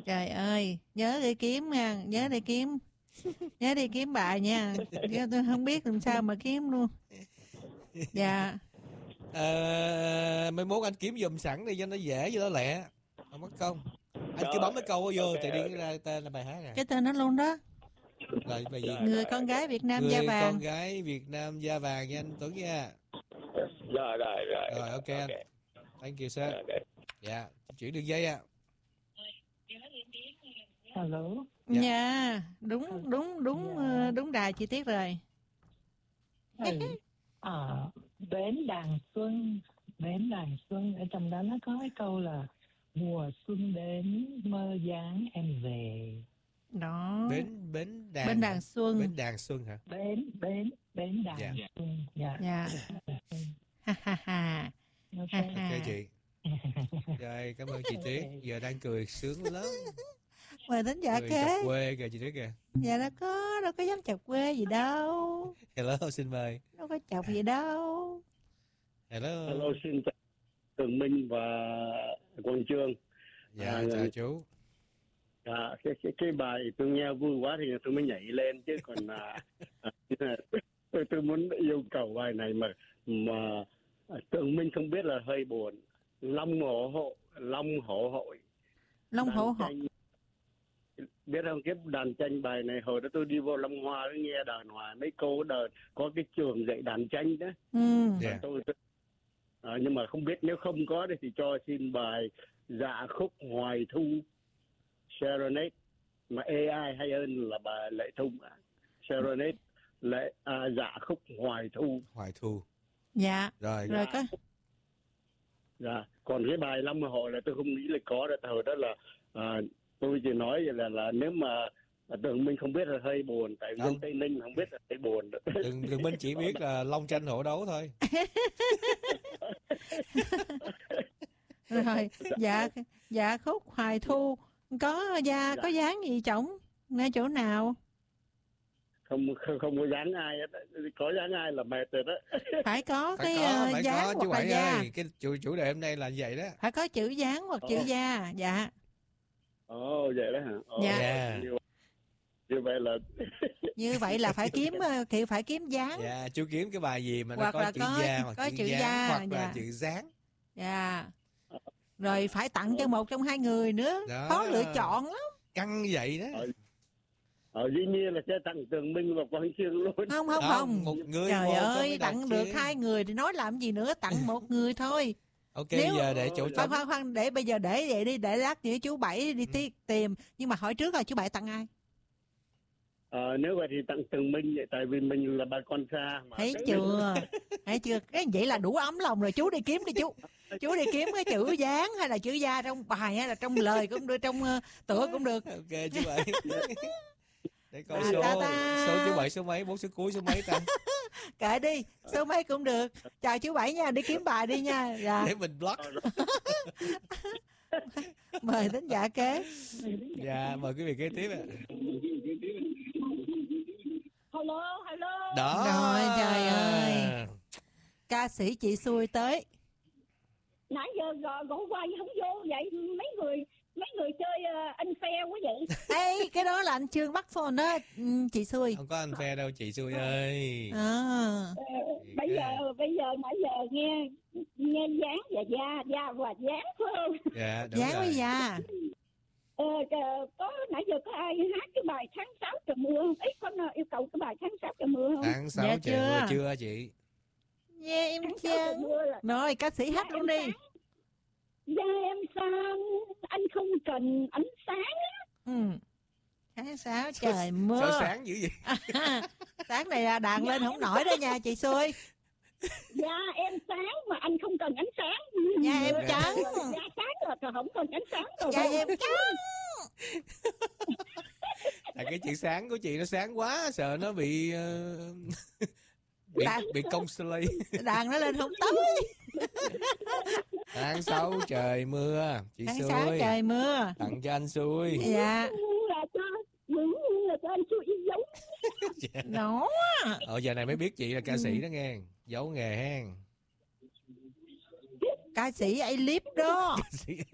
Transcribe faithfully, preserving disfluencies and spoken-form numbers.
Trời ơi, nhớ đi kiếm nha, nhớ đi kiếm. Nhớ đi kiếm bài nha. Chứ tôi không biết làm sao mà kiếm luôn. Dạ. À, mai mốt anh kiếm giùm sẵn đi cho nó dễ cho nó lẹ. Không mất công. Anh cứ bấm cái câu vô okay, tự okay. nhiên ra tên là bài hát à. Cái tên nó luôn đó. Rồi bài gì? Người con gái Việt Nam Người da vàng. con gái Việt Nam da vàng nha anh Tuấn nha. Rồi rồi rồi. Rồi ok anh. Okay. Thank you sir. Okay. Dạ, chuyển đường dây à. Hello. Dạ, yeah, đúng đúng đúng yeah. đúng đài chi tiết rồi. Ừ. Ở bến Đàn Xuân, bến Đàn Xuân ở trong đó nó có cái câu là mùa xuân đến mơ dáng em về. Đó. Bến bến đàn Bến Đàn Xuân. Bến Đàn Xuân hả? Bến bến bến Đàn dạ. Xuân. Dạ. Dạ. Ha ha ha. Ok chị. Rồi cảm ơn chị Tuyết. Giờ đang cười sướng lắm. Mời đến giả cười kế. chọc quê kìa chị Tuyết kìa. Dạ đâu có, đâu có dám chọc quê gì đâu. Hello, xin mời. Đâu có chọc gì đâu. Hello. Hello, xin chào Tường Minh và Quang Trương. Dạ, à, chào chú. À, cái, cái, cái bài tôi nghe vui quá thì tôi mới nhảy lên chứ còn à, tôi, tôi muốn yêu cầu bài này mà mà Tường Minh không biết là hơi buồn. Long hổ hội, Long hổ hội. Long hổ hội. Biết không, cái đàn tranh bài này hồi đó tôi đi vô Long Hoa nghe đàn hòa mấy cô đàn có cái trường dạy đàn tranh đó. Ừ. Yeah. Tôi, tôi à, nhưng mà không biết nếu không có thì cho xin bài Dạ khúc Hoài Thu Serenade, mà a i hay hơn là bà Lệ Thu. Serenade lệ à, Dạ khúc Hoài Thu. Hoài Thu. Dạ. Rồi. Rồi có. Dạ. Còn cái bài Long Hội là tôi không nghĩ là có được. Hồi đó là à, tôi chỉ nói vậy là là nếu mà Tường Minh không biết là hơi buồn, tại dân Tây Ninh không biết là hơi buồn. Tường Tường Minh chỉ biết là Long tranh hổ đấu thôi. Rồi, dạ dạ khúc Hoài Thu có da dạ. có dáng gì chổng ngay chỗ nào? Không không không có dáng ai hết, có dáng ai là mệt rồi đó. Phải có phải cái có, phải dáng có, hoặc chú là Bảy da. Ơi, cái chủ chủ đề hôm nay là vậy đó. Phải có chữ dáng hoặc chữ da, dạ. Ồ, vậy đó hả? Ồ, dạ. Yeah. Như, như vậy là như vậy là phải kiếm kiểu phải kiếm dáng. Dạ, chú kiếm cái bài gì mà nó hoặc có chữ có, da hoặc có chữ, chữ dáng, da hoặc dạ. là chữ dáng. Dạ. Rồi phải tặng cho một trong hai người nữa. Đó. Khó lựa chọn lắm. Căng vậy đó. Ờ, ờ dĩ nhiên là sẽ tặng Tường Minh và Quang Trương luôn. Không không không, không. Một người trời một ơi, tặng được chứ. Hai người thì nói làm gì nữa, tặng một người thôi. Ok, Nếu... giờ để chỗ khoan khoan khoan để bây giờ để vậy đi, để lát nữa chú Bảy đi ừ. tìm, nhưng mà hỏi trước là chú Bảy tặng ai? Ờ, nếu vậy thì tặng Tường Minh vậy, tại vì mình là bà con xa mà. Thấy chưa? Thấy chưa? Cái vậy là đủ ấm lòng rồi, chú đi kiếm đi chú. Chú đi kiếm cái chữ dáng hay là chữ da trong bài hay là trong lời cũng được, trong uh, tựa cũng được. Ok chú Bảy. Để coi à, số ta ta. Số chú Bảy số mấy, bốn số cuối số mấy ta. Kệ đi, số mấy cũng được. Chào chú Bảy nha, đi kiếm bài đi nha. Dạ. Để mình block. Mời đến giả kế. Dạ, mời quý vị kế tiếp ạ. Hello, hello. Đó. Rồi, trời ơi. Ca sĩ chị xui tới. Nãy giờ gọi, gọi qua không vô vậy, mấy người mấy người chơi uh, anh phe quá vậy. Ê, cái đó là anh Trương bắt phone đó, chị xui. Không có anh phe đâu chị xui ơi. À. Ờ, bây giờ bây giờ nãy giờ nghe nghe dáng và da, da và dáng phải không? Dạ, đúng dáng rồi. với da. Ờ, có nãy giờ có ai hát cái bài tháng sáu trời mưa không? Ý con yêu cầu cái bài tháng sáu trời mưa không? Tháng sáu dạ, trời mưa chưa chị? Dạ yeah, em chưa. Rồi ca sĩ hát luôn đi. Da em sáng, anh không cần ánh sáng á. Ừ. Tháng sáu trời mưa. Sao sáng dữ vậy? Sáng này là đàn lên không nổi đó nha chị xui. Da em sáng mà anh không cần ánh sáng. Da em trắng. Da sáng rồi không cần ánh sáng rồi. Da em trắng. Tại cái chữ sáng của chị nó sáng quá, sợ nó bị uh, bị đàn, bị công slay. Đàn nó lên không tới. Tháng sáu trời mưa, chị tháng xui. sáu trời mưa. Tặng cho anh xui. Dạ. Là cho những là cho anh xui giống. Nó. Ờ giờ này mới biết chị là ca sĩ đó nghe, giấu nghề hen. Ca sĩ A-lip đó.